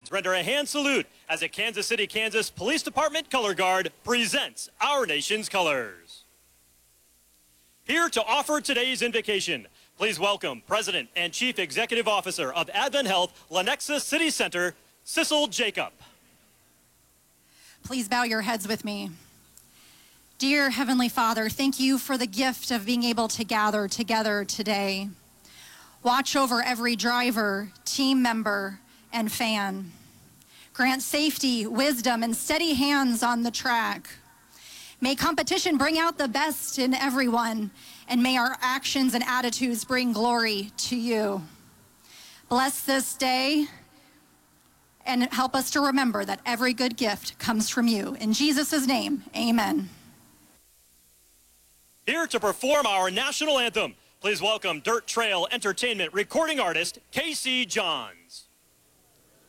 render a hand salute as a Kansas City, Kansas Police Department color guard presents our nation's colors. Here to offer today's invocation, please welcome President and Chief Executive Officer of Advent Health, Lenexa City Center, Sissel Jacob. Please bow your heads with me. Dear Heavenly Father, thank you for the gift of being able to gather together today. Watch over every driver, team member, and fan. Grant safety, wisdom, and steady hands on the track. May competition bring out the best in everyone, and may our actions and attitudes bring glory to you. Bless this day, and help us to remember that every good gift comes from you. In Jesus' name, amen. Here to perform our national anthem, please welcome Dirt Trail Entertainment recording artist, Casey Johns.